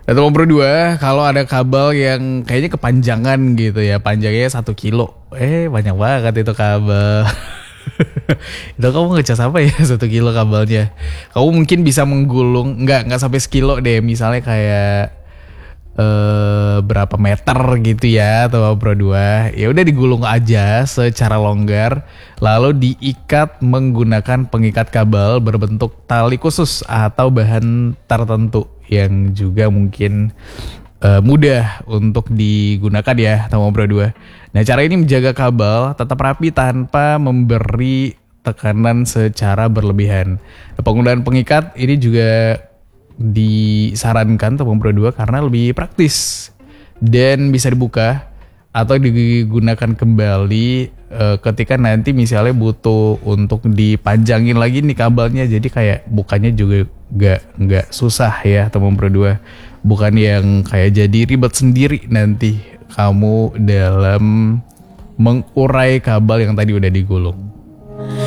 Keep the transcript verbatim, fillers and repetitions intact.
Atau nomor dua, kalau ada kabel yang kayaknya kepanjangan gitu ya, panjangnya satu kilo. Eh banyak banget itu kabel. Itu kamu ngecas apa ya satu kilo kabelnya? Kamu mungkin bisa menggulung, nggak nggak sampai sekilo deh, misalnya kayak eh berapa meter gitu ya atau Pro dua. Ya udah digulung aja secara longgar, lalu diikat menggunakan pengikat kabel berbentuk tali khusus atau bahan tertentu yang juga mungkin uh, mudah untuk digunakan ya Tomo Pro dua. Nah, cara ini menjaga kabel tetap rapi tanpa memberi tekanan secara berlebihan. Nah, penggunaan pengikat ini juga disarankan Tomo Pro dua karena lebih praktis dan bisa dibuka atau digunakan kembali uh, ketika nanti misalnya butuh untuk dipanjangin lagi nih kabelnya, jadi kayak bukanya juga gak, gak susah ya Tomo Pro dua, bukan yang kayak jadi ribet sendiri nanti kamu dalam mengurai kabel yang tadi udah digulung.